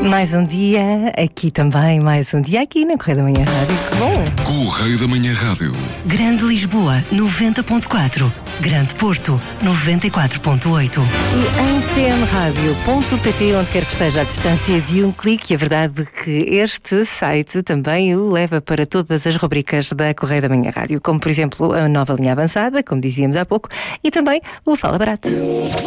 Mais um dia, aqui também, mais um dia aqui na Correio da Manhã Rádio. Que bom! Correio da Manhã Rádio. Grande Lisboa, 90.4. Grande Porto, 94.8. E em cmradio.pt, onde quer que esteja à distância de um clique, a verdade é que este site também o leva para todas as rubricas da Correio da Manhã Rádio, como por exemplo a nova linha avançada, como dizíamos há pouco, e também o Fala Barato.